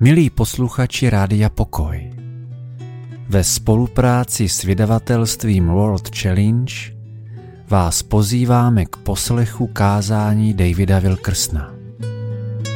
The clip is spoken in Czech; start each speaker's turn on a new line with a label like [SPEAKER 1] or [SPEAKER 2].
[SPEAKER 1] Milí posluchači Rádia Pokoj, ve spolupráci s vydavatelstvím World Challenge vás pozýváme k poslechu kázání Davida Wilkersona.